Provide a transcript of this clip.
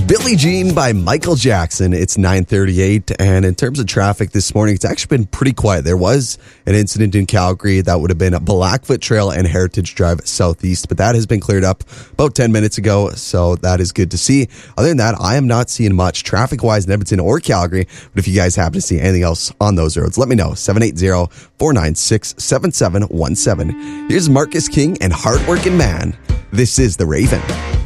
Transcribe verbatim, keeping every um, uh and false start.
Billie Jean by Michael Jackson. It's nine thirty-eight, and in terms of traffic this morning, it's actually been pretty quiet. There was an incident in Calgary that would have been Blackfoot Trail and Heritage Drive Southeast, but that has been cleared up about ten minutes ago, so that is good to see. Other than that, I am not seeing much traffic-wise in Edmonton or Calgary, but if you guys happen to see anything else on those roads, let me know. seven eight zero, four nine six, seven seven one seven. Here's Marcus King and Hardworking Man. This is The Raven.